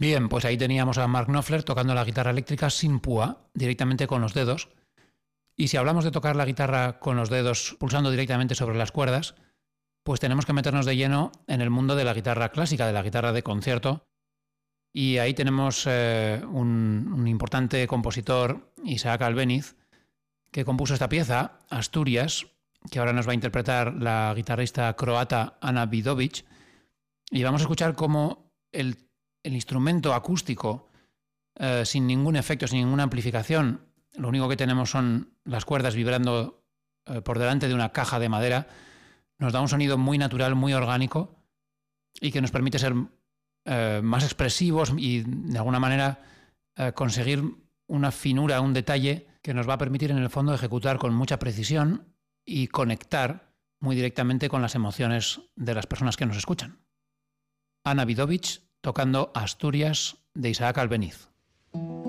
Bien, pues ahí teníamos a Mark Knopfler tocando la guitarra eléctrica sin púa, directamente con los dedos. Y si hablamos de tocar la guitarra con los dedos pulsando directamente sobre las cuerdas, pues tenemos que meternos de lleno en el mundo de la guitarra clásica, de la guitarra de concierto. Y ahí tenemos un importante compositor, Isaac Albéniz, que compuso esta pieza, Asturias, que ahora nos va a interpretar la guitarrista croata Ana Vidovic. Y vamos a escuchar cómo el instrumento acústico, sin ningún efecto, sin ninguna amplificación, lo único que tenemos son las cuerdas vibrando por delante de una caja de madera, nos da un sonido muy natural, muy orgánico y que nos permite ser más expresivos y de alguna manera conseguir una finura, un detalle que nos va a permitir en el fondo ejecutar con mucha precisión y conectar muy directamente con las emociones de las personas que nos escuchan. Ana Vidovic tocando Asturias de Isaac Albéniz.